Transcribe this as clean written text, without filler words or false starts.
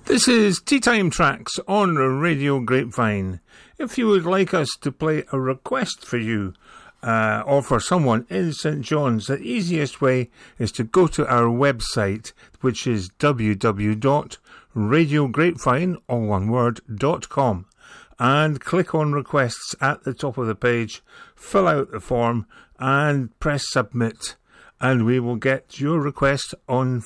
This is Tea Time Tracks on Radio Grapevine. If you would like us to play a request for you or for someone in St John's, the easiest way is to go to our website, which is www.radiograpevine.com, and click on requests at the top of the page, fill out the form and press submit, and we will get your request on